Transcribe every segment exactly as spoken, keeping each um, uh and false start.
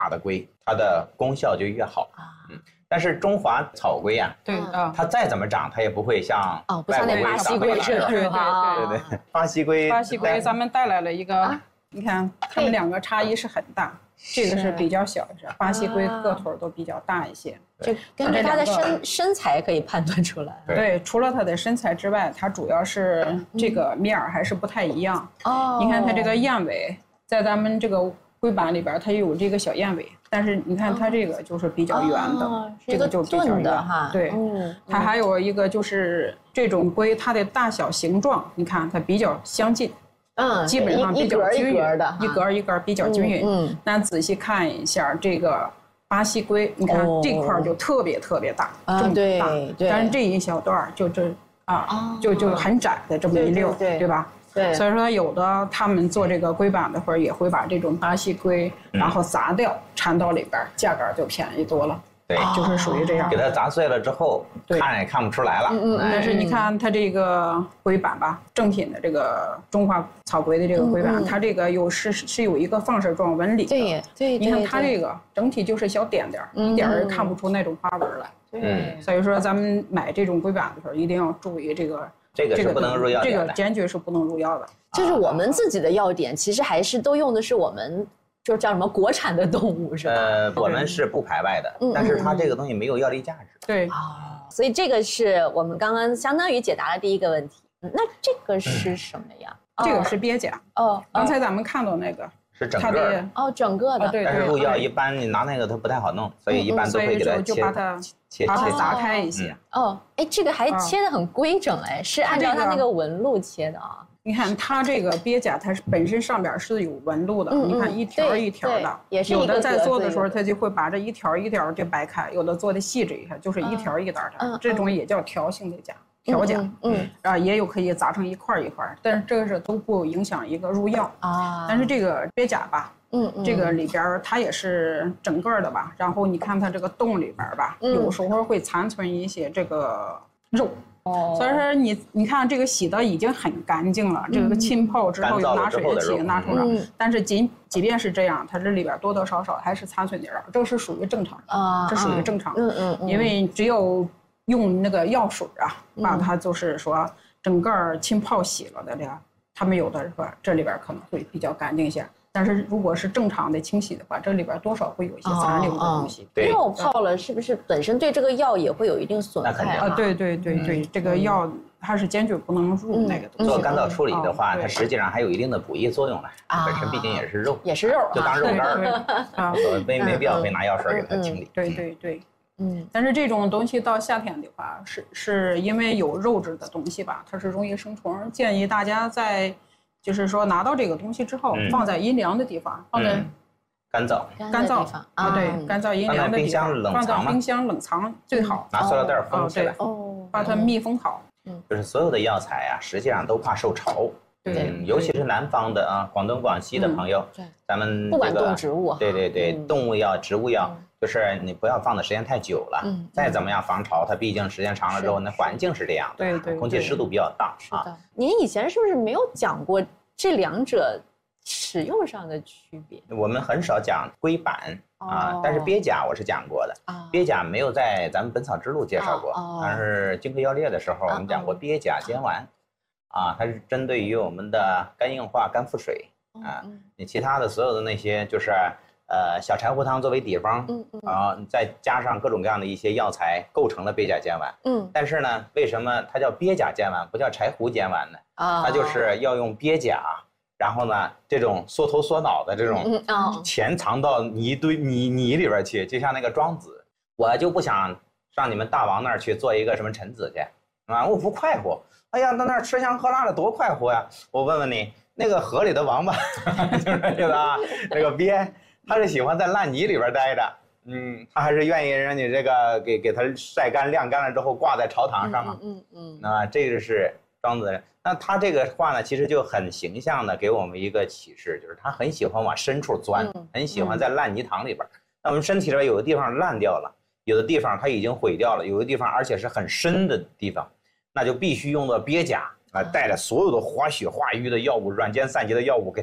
大的龟，它的功效就越好。嗯，但是中华草龟呀， 对啊， 它再怎么长，它也不会像哦，不像那巴西龟是吧？ 对对对对对，巴西龟， 巴西龟咱们带来了一个，你看它们两个差异是很大。这个是比较小的，巴西龟个头都比较大一些， 就根据它的身身材可以判断出来。 对，除了它的身材之外，它主要是这个面儿还是不太一样。哦，你看它这个燕尾，在咱们这个龟板里边，它有这个小燕尾，但是你看它这个就是比较圆的，这个就比较圆的。 对，它还有一个就是这种龟，它的大小形状，你看它比较相近。 嗯， 基本上比较均匀， 一格一格比较均匀。嗯，那仔细看一下这个巴西龟，你看这块就特别特别大，这么大。对，但是这一小段就这啊，就就很窄的这么一溜，对吧？对。所以说有的他们做这个龟板的会儿也会把这种巴西龟然后砸掉，掺到里边，价格就便宜多了。 对， 就是属于这样。 给它砸碎了之后，看也看不出来了。 嗯嗯。但是你看它这个龟板吧，正品的这个中华草龟的这个龟板，它这个有是是有一个放射状纹理的。 对对。 你看它这个整体就是小点点，一点也看不出那种花纹来。 对。 所以说咱们买这种龟板的时候，一定要注意这个。 这个是不能入药的。 这个坚决是不能入药的。 就是我们自己的药典，其实还是都用的是我们。就叫什么国产的动物是吧？ 呃，我们是不排外的，嗯、但是它这个东西没有药力价值。 对啊、哦，所以这个是我们刚刚相当于解答了第一个问题。那这个是什么呀？ 嗯、这个是鳖甲。哦，刚才咱们看到那个是整个的。 哦，整个的。 对。 但是入药一般你拿那个它不太好弄，所以一般都会给它切， 就把它切把它砸开一些。 哦，哎，这个还切得很规整哎，是按照它那个纹路切的啊。 你看它这个鳖甲，它是本身上边是有纹路的，嗯、你看一条一条的， 也是有的在做的时候，它就会把这一条一条就掰开；有的做的细致一些，就是一条一点的，嗯、这种也叫条形的甲，条甲。嗯, 嗯啊，也有可以砸成一块一块，但是这个是都不影响一个入药啊。但是这个鳖甲吧，嗯, 嗯，这个里边它也是整个的吧，然后你看它这个洞里边吧，嗯、有时候会残存一些这个肉。哦，所以说你你看这个洗的已经很干净了，嗯、这个浸泡之后有拿水洗拿出来，嗯、但是即即便是这样，它这里边多多少少还是残存点儿，这是属于正常的啊，这属于正常的，嗯嗯嗯，因为只有用那个药水啊，把它就是说整个浸泡洗了的这样，他们有的说这里边可能会比较干净一些。但是如果是正常的清洗的话，这里边多少会有一些残留的东西。 对， 药泡了是不是本身对这个药也会有一定损害啊？对对对对，这个药它是坚决不能入那个东西。 做干燥处理的话，它实际上还有一定的补益作用的。本身毕竟也是肉， 也是肉， 就当肉干儿啊，没没必要非拿药水给它清理。 对对对，嗯。但是这种东西到夏天的话，是是因为有肉质的东西吧，它是容易生虫，建议大家在。就是说拿到这个东西之后，放在阴凉的地方，放在干燥干燥啊，对，干燥阴凉的地方，放在冰箱冷藏最好。 拿塑料袋封起来， 哦，把它密封好。 嗯，就是所有的药材啊，实际上都怕受潮。对，尤其是南方的啊，广东、广西的朋友，咱们不管动植物， 对对对，动物药、植物药。就是你不要放的时间太久了，嗯，再怎么样防潮，它毕竟时间长了之后，那环境是这样的， 对对， 空气湿度比较大啊。您以前是不是没有讲过这两者使用上的区别？ 我们很少讲龟板啊，但是鳖甲我是讲过的，鳖甲没有在咱们《本草之路》介绍过，但是《金科要略》的时候我们讲过鳖甲煎丸，啊，它是针对于我们的肝硬化、肝腹水啊，你其他的所有的那些就是。呃，小柴胡汤作为底方，嗯嗯，然后再加上各种各样的一些药材，构成了鳖甲煎丸。嗯，但是呢，为什么它叫鳖甲煎丸，不叫柴胡煎丸呢？啊，它就是要用鳖甲，然后呢，这种缩头缩脑的这种潜藏到泥堆泥泥里边去，就像那个庄子。我就不想上你们大王那儿去做一个什么臣子去，啊，我不快活。哎呀，到那儿吃香喝辣的多快活呀！我问问你，那个河里的王八，就是这个啊，那个鳖。他是喜欢在烂泥里边待着，嗯，他还是愿意让你这个给给他晒干晾干了之后挂在朝堂上啊，嗯嗯，那这个是庄子人。那他这个话呢，其实就很形象的给我们一个启示，就是他很喜欢往深处钻，嗯、很喜欢在烂泥塘里边。那我们身体里边有的地方烂掉了，有的地方它已经毁掉了，有的地方而且是很深的地方，那就必须用到鳖甲啊，带着所有的化血化瘀的药物、软坚散结的药物给它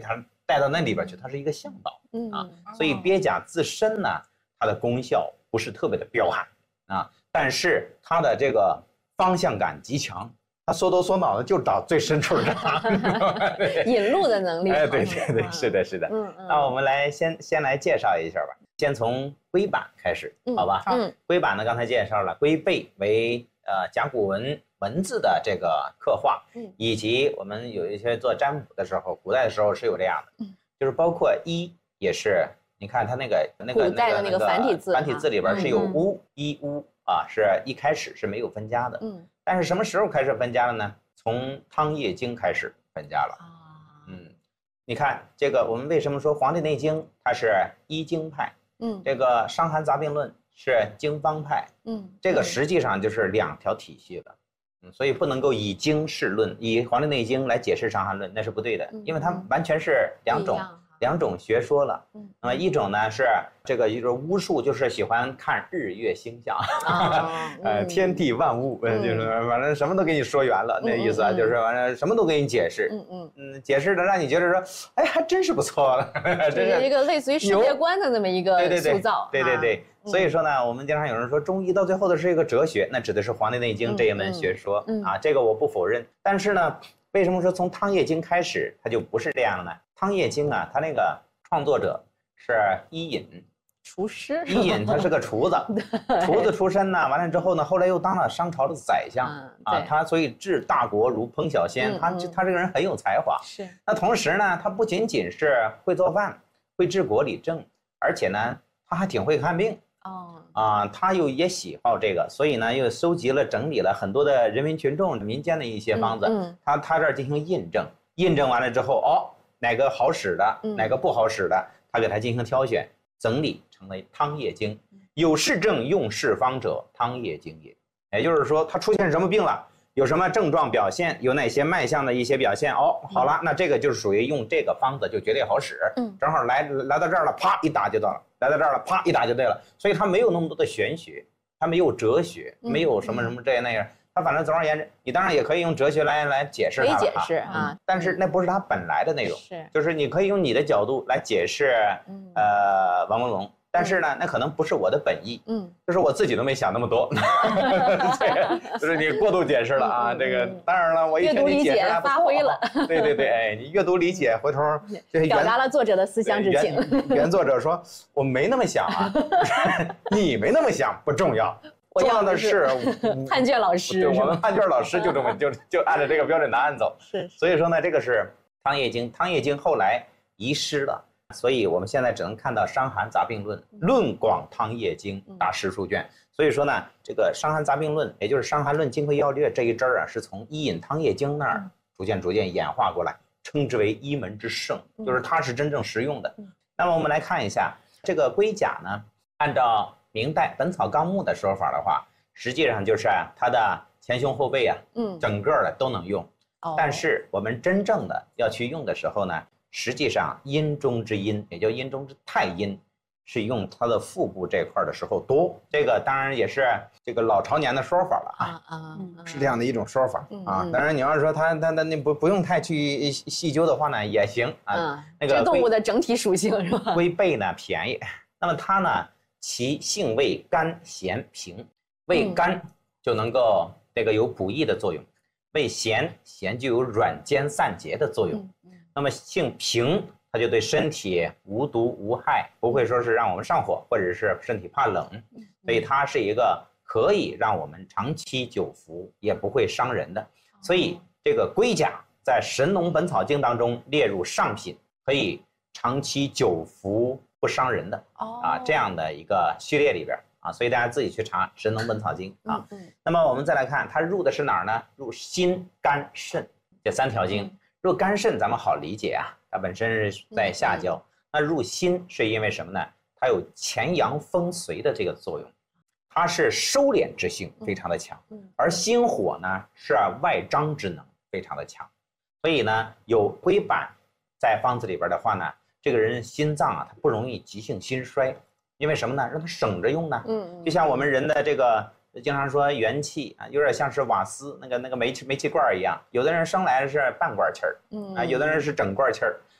带到那里边去，它是一个向导啊。所以鳖甲自身呢，它的功效不是特别的彪悍啊，但是它的这个方向感极强。他缩头缩脑的就找最深处的引路的能力。 哎，对对对，是的，是的。嗯嗯。那我们来先先来介绍一下吧，先从龟板开始，好吧？嗯。龟板呢，刚才介绍了，龟背为呃甲骨文文字的这个刻画，嗯，以及我们有一些做占卜的时候，古代的时候是有这样的，嗯，就是包括一也是，你看它那个那个古代的那个繁体字， 繁体字里边是有乌一乌啊，是一开始是没有分家的，嗯。但是什么时候开始分家了呢？从汤液经开始分家了。啊，嗯，你看这个，我们为什么说《黄帝内经》它是医经派？嗯，这个《伤寒杂病论》是经方派。嗯，这个实际上就是两条体系了。嗯，所以不能够以经释论，以《黄帝内经》来解释《伤寒论》，那是不对的，因为它完全是两种。两种学说了，嗯，那么一种呢是这个就是巫术，就是喜欢看日月星象，啊、呃，天地万物，嗯，就是反正什么都给你说圆了，嗯、那意思啊，嗯、就是反正什么都给你解释，嗯嗯嗯，解释的让你觉得说，哎，还真是不错了， 这是一个类似于世界观的这么一个塑造， 对对对，对对对啊、所以说呢，我们经常有人说中医到最后的是一个哲学，那指的是《黄帝内经》这一门学说，嗯嗯、啊，这个我不否认，但是呢。为什么说从《汤液经》开始，它就不是这样了呢？《汤液经》啊，它那个创作者是伊尹， 厨师。 伊尹他是个厨子，厨子出身呢，完了之后呢，后来又当了商朝的宰相、嗯、啊，他所以治大国如烹小鲜，嗯、他他这个人很有才华。是。那同时呢，他不仅仅是会做饭，会治国理政，而且呢，他还挺会看病。哦啊，他又也喜好这个，所以呢，又收集了、整理了很多的人民群众、民间的一些方子，嗯嗯、他他这儿进行印证，印证完了之后，哦，哪个好使的，嗯、哪个不好使的，他给他进行挑选，整理成为《汤液经》。有是证用是方者，汤液经也。也就是说，他出现什么病了，有什么症状表现，有哪些脉象的一些表现，哦，好了，那这个就是属于用这个方子就绝对好使。嗯，正好来来到这儿了，啪一打就到了。来到这儿了，啪一打就对了，所以他没有那么多的玄学，他没有哲学，没有什么什么这样那样，他反正总而言之，你当然也可以用哲学来来解释它了， 可以解释啊、嗯， 但是那不是他本来的内容，是就是你可以用你的角度来解释，嗯、呃，王文龙。但是呢，那可能不是我的本意，嗯，就是我自己都没想那么多，对，就是你过度解释了啊。这个当然了，我一听你解释还不错， 发挥了， 对对对，哎，你阅读理解，回头就是表达了作者的思乡之情。 原, 原作者说我没那么想啊，你没那么想不重要，重要的是判卷老师， 对，我们判卷老师就这么就就按照这个标准答案走。 是， 所以说呢，这个是《汤液经》，《汤液经》后来遗失了。所以我们现在只能看到《伤寒杂病论》《论广汤液经》大十数卷。所以说呢，这个《伤寒杂病论》也就是《伤寒论金匮要略》这一支儿啊，是从伊尹汤液经那儿逐渐逐渐演化过来，称之为一门之圣，就是它是真正实用的。那么我们来看一下这个龟甲呢，按照明代《本草纲目》的说法的话，实际上就是它的前胸后背啊，嗯，整个的都能用。但是我们真正的要去用的时候呢，实际上阴中之阴，也叫阴中之太阴，是用它的腹部这块的时候多。这个当然也是这个老朝年的说法了啊，啊啊是这样的一种说法、嗯、啊。当然你要是说它它它那不不用太去细究的话呢，也行啊。嗯、那个这动物的整体属性是吧？ 龟背呢便宜，那么它呢，其性味甘咸平，味甘就能够这个有补益的作用，味咸咸就有软坚散结的作用。嗯那么性平，它就对身体无毒无害，不会说是让我们上火，或者是身体怕冷，所以它是一个可以让我们长期久服，也不会伤人的。所以这个龟甲在《神农本草经》当中列入上品，可以长期久服不伤人的啊这样的一个序列里边啊，所以大家自己去查《神农本草经》啊。那么我们再来看，它入的是哪儿呢？入心、肝、肾这三条经。入肝肾咱们好理解啊，它本身是在下焦。嗯嗯、那入心是因为什么呢？它有潜阳风随的这个作用，它是收敛之性非常的强。嗯嗯、而心火呢是外张之能非常的强，所以呢有龟板在方子里边的话呢，这个人心脏啊它不容易急性心衰，因为什么呢？让它省着用呢。嗯嗯、就像我们人的这个。经常说元气啊，有点像是瓦斯那个那个煤气煤气罐一样，有的人生来是半罐气儿，嗯啊，有的人是整罐气儿，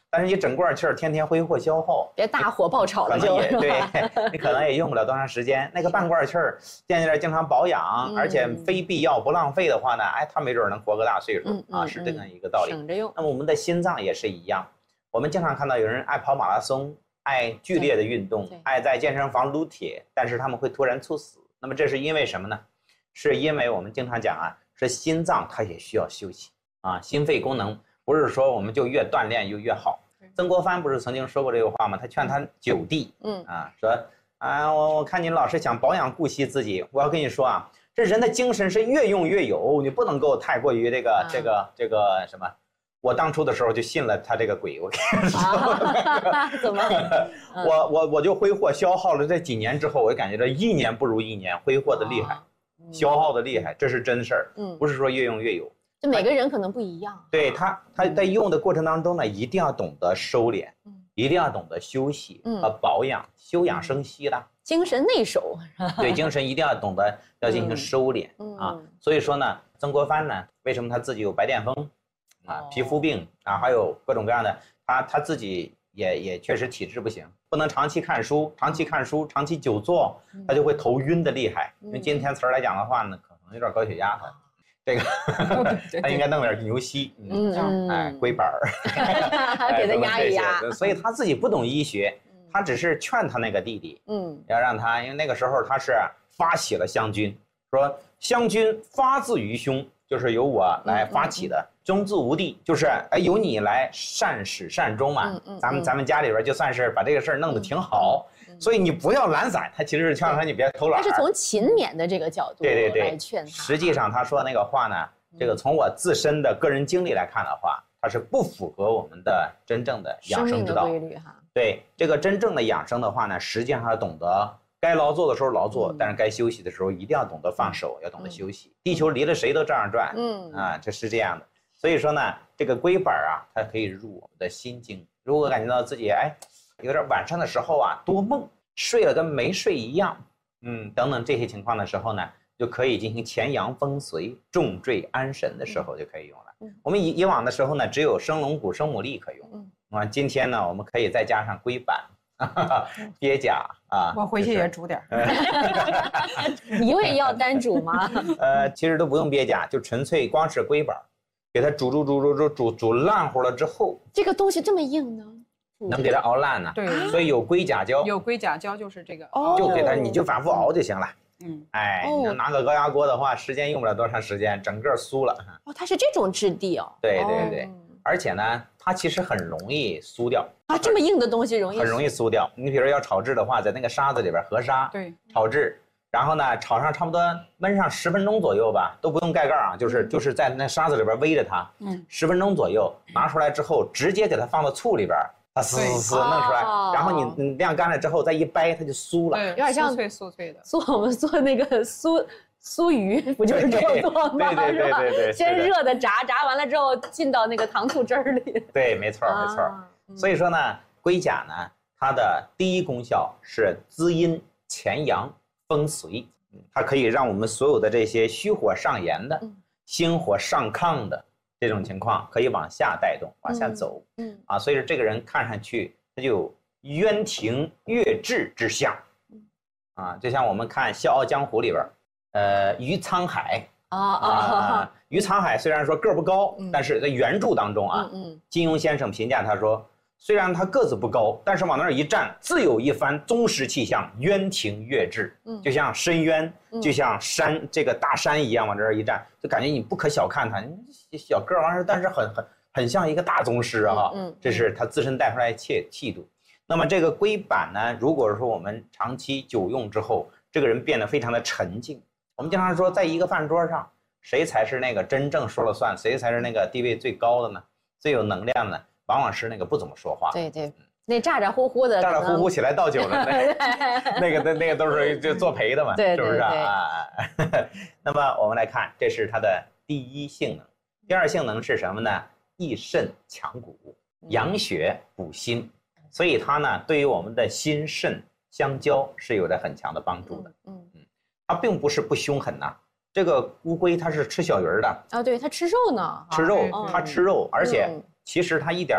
但是你整罐气儿天天挥霍消耗， 别大火爆炒了就， 对，你可能也用不了多长时间。那个半罐气儿，见着经常保养，而且非必要不浪费的话呢，哎，他没准能活个大岁数啊，是这样一个道理。 省着用。 那么我们的心脏也是一样，我们经常看到有人爱跑马拉松，爱剧烈的运动，爱在健身房撸铁，但是他们会突然猝死。那么这是因为什么呢？是因为我们经常讲啊，是心脏它也需要休息啊，心肺功能不是说我们就越锻炼就越好。曾国藩不是曾经说过这个话吗？他劝他九弟，嗯啊，说啊，我我看你老是想保养顾惜自己，我要跟你说啊，这人的精神是越用越有，你不能够太过于这个、啊、这个这个什么。我当初的时候就信了他这个鬼，我跟你说， 啊、怎么？ 嗯、我我我就挥霍消耗了这几年之后，我就感觉这一年不如一年，挥霍的厉害，哦、消耗的厉害，这是真事儿，嗯，不是说越用越有。 就每个人可能不一样。 对他，他在用的过程当中呢，一定要懂得收敛，嗯、一定要懂得休息和保养，嗯、休养生息的。 精神内守。 对，精神一定要懂得要进行收敛、嗯、啊。所以说呢，曾国藩呢，为什么他自己有白癜风啊、皮肤病啊，还有各种各样的，他他自己也也确实体质不行，不能长期看书，长期看书，长期久坐，他就会头晕的厉害。用今天词儿来讲的话呢，可能有点高血压他。这个他应该弄点牛膝，嗯，哎，龟板儿， 给他压一压。 所以他自己不懂医学，他只是劝他那个弟弟，嗯，要让他，因为那个时候他是发起了湘军，说湘军发自于兄，就是由我来发起的，终自无地，就是哎由你来善始善终嘛。咱们咱们家里边就算是把这个事儿弄得挺好。所以你不要懒散，他其实是劝他你别偷懒。 他是从勤勉的这个角度对对对来劝他。 实际上他说的那个话呢，这个从我自身的个人经历来看的话，它是不符合我们的真正的养生之道。 生命的规律哈。 对这个真正的养生的话呢，实际上要懂得该劳作的时候劳作，但是该休息的时候一定要懂得放手，要懂得休息。地球离了谁都这样转，嗯啊，这是这样的。所以说呢，这个龟板啊，它可以入我们的心经。如果感觉到自己哎。有点晚上的时候啊，多梦，睡了跟没睡一样，嗯，等等这些情况的时候呢，就可以进行前阳风随、重坠安神的时候就可以用了。嗯、我们以以往的时候呢，只有生龙骨、生牡蛎可用，嗯，啊，今天呢，我们可以再加上龟板、鳖甲啊。 我回去也煮点。 你也要单煮吗？ 呃，其实都不用鳖甲，就纯粹光是龟板，给它煮煮煮煮煮煮煮烂乎了之后， 这个东西这么硬呢？ 能给它熬烂呢？ 对， 所以有龟甲胶， 有龟甲胶就是这个， 哦， 就给它，你就反复熬就行了。 嗯， 哎，你要拿个高压锅的话，时间用不了多长时间，整个酥了。 哦，它是这种质地哦。 对对对，而且呢，它其实很容易酥掉。 啊，这么硬的东西容易很容易酥掉。你比如要炒制的话，在那个沙子里边河沙， 对， 炒制，然后呢，炒上差不多焖上十分钟左右吧，都不用盖盖啊，就是就是在那沙子里边煨着它，嗯，十分钟左右，拿出来之后，直接给它放到醋里边。它嘶嘶嘶弄出来，然后你你晾干了之后再一掰，它就酥了， 对， 有点像酥脆酥脆的。 做我们做那个酥酥鱼，不就是这么做吗？ 对对对对对， 先热的炸，炸完了之后进到那个糖醋汁儿里。 对，没错没错。所以说呢，龟甲呢，它的第一功效是滋阴潜阳风随，它可以让我们所有的这些虚火上炎的、心火上亢的。这种情况可以往下带动，往下走，嗯，嗯啊，所以说这个人看上去他就有渊庭月至之象，啊，就像我们看《笑傲江湖》里边，呃，于沧海啊啊，于沧海虽然说个儿不高，嗯、但是在原著当中啊，嗯嗯、金庸先生评价他说，虽然他个子不高，但是往那儿一站，自有一番宗师气象，渊庭月至，嗯，就像深渊，嗯、就像山这个大山一样，往这儿一站，就感觉你不可小看他。小个儿玩意儿，但是很很很像一个大宗师啊！嗯，这是他自身带出来的气气度。那么这个龟板呢，如果说我们长期久用之后，这个人变得非常的沉静。我们经常说，在一个饭桌上，谁才是那个真正说了算，谁才是那个地位最高的呢？最有能量的，往往是那个不怎么说话。 对对，那咋咋呼呼的， 咋咋呼呼起来倒酒的，那个那那个都是就作陪的嘛， 对是不是啊？那么我们来看，这是它的第一性能。第二性能是什么呢？益肾强骨，养血补心，所以它呢对于我们的心肾相交是有着很强的帮助的。嗯嗯，它并不是不凶狠呐。这个乌龟它是吃小鱼儿的啊，对，它吃肉呢， 吃肉，它吃肉，而且其实它一点都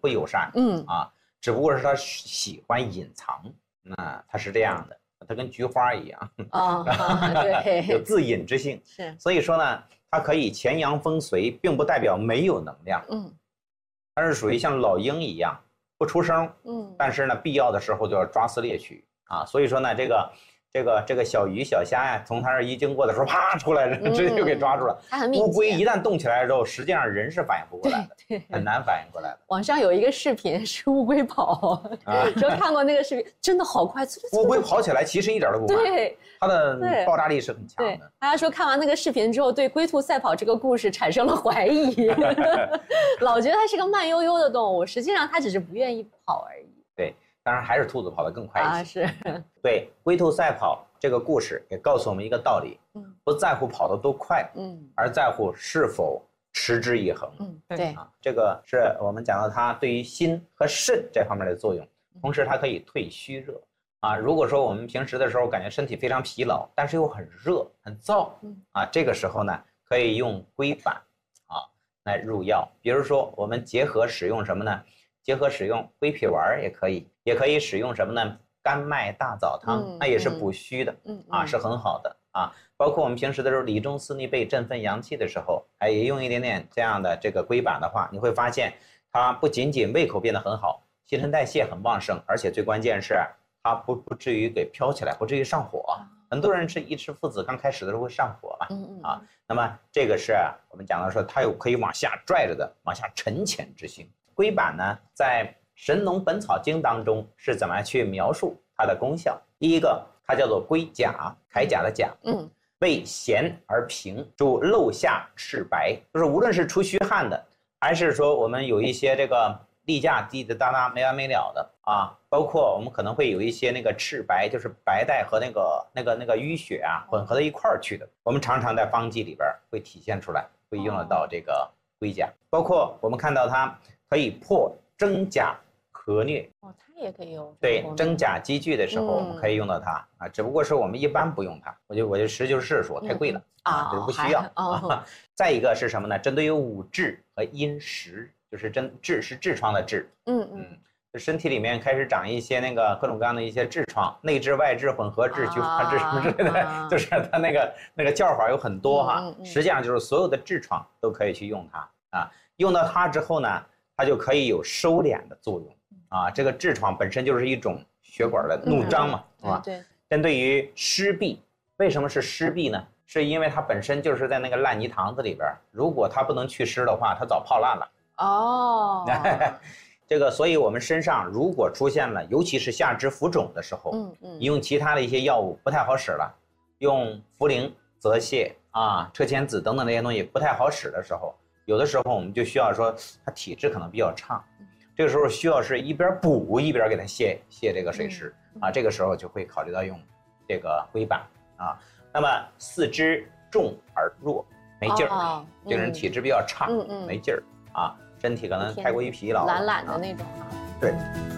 不友善，嗯啊，只不过是他喜欢隐藏，那他是这样的，他跟菊花一样啊，对， 有自隐之性， 是， 所以说呢，它可以潜阳风随，并不代表没有能量，嗯，它是属于像老鹰一样不出声，嗯，但是呢，必要的时候就要抓撕猎取啊，所以说呢，这个。这个这个小鱼小虾呀，从它这儿一经过的时候，啪出来，直接就给抓住了。 它很密集。 乌龟一旦动起来之后，实际上人是反应不过来的，很难反应过来的。 网上有一个视频是乌龟跑，说看过那个视频，真的好快。 乌龟跑起来其实一点都不慢，对，它的爆炸力是很强的。 大家说看完那个视频之后，对龟兔赛跑这个故事产生了怀疑，老觉得它是个慢悠悠的动物，实际上它只是不愿意跑而已。 对。当然还是兔子跑得更快一些。 啊，是。 对，龟兔赛跑这个故事也告诉我们一个道理，嗯，不在乎跑得多快，嗯，而在乎是否持之以恒。 嗯，对啊， 这个是我们讲到它对于心和肾这方面的作用，同时它可以退虚热。啊，如果说我们平时的时候感觉身体非常疲劳，但是又很热很燥，嗯，啊，这个时候呢，可以用龟板啊来入药。比如说我们结合使用什么呢？结合使用龟皮丸也可以，也可以使用什么呢？甘麦大枣汤，嗯、那也是补虚的，嗯啊，是很好的啊。包括我们平时的时候理中司逆背振奋阳气的时候，哎，也用一点点这样的这个龟板的话，你会发现它不仅仅胃口变得很好，新陈代谢很旺盛，而且最关键是它不不至于给飘起来，不至于上火。很多人是一吃附子刚开始的时候会上火嘛，嗯嗯啊，那么这个是我们讲到说它有可以往下拽着的，往下沉潜之性。龟板呢，在《神农本草经》当中是怎么去描述它的功效？第一个，它叫做龟甲，铠甲的甲，嗯，味咸而平，主漏下赤白，就是无论是出虚汗的，还是说我们有一些这个例假滴滴答答没完没了的啊，包括我们可能会有一些那个赤白，就是白带和那个那个那个淤血啊混合在一块儿去的，我们常常在方剂里边会体现出来，会用得到这个龟甲，包括我们看到它。可以破真假和疟哦，它也可以用。 对，真假积聚的时候，我们可以用到它啊，只不过是我们一般不用它。我就我就实就事说，太贵了啊，就是不需要啊。再一个是什么呢？针对于五痔和阴实，就是针痔是痔疮的痔，嗯嗯，就身体里面开始长一些那个各种各样的一些痔疮，内痔、外痔、混合痔、菊花痔什么之类的，就是它那个那个叫法有很多哈。实际上就是所有的痔疮都可以去用它啊。用到它之后呢？它就可以有收敛的作用啊！这个痔疮本身就是一种血管的怒张嘛，是吧？对。针对于湿痹，为什么是湿痹呢？是因为它本身就是在那个烂泥塘子里边，如果它不能祛湿的话，它早泡烂了。哦。这个，所以我们身上如果出现了，尤其是下肢浮肿的时候，嗯嗯，你用其他的一些药物不太好使了，用茯苓、泽泻啊、车前子等等这些东西不太好使的时候。有的时候我们就需要说他体质可能比较差，这个时候需要是一边补一边给他泻泻这个水湿啊，这个时候就会考虑到用这个龟板啊。那么四肢重而弱，没劲儿，这个人体质比较差，没劲儿啊，身体可能太过于疲劳， 懒懒的那种啊。 对。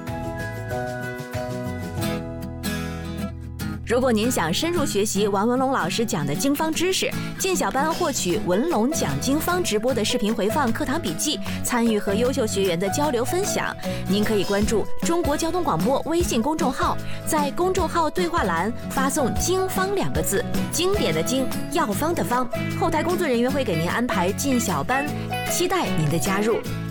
如果您想深入学习王文龙老师讲的经方知识，进小班获取文龙讲经方直播的视频回放、课堂笔记，参与和优秀学员的交流分享，您可以关注中国交通广播微信公众号，在公众号对话栏发送“经方”两个字，经典的经，药方的方，后台工作人员会给您安排进小班，期待您的加入。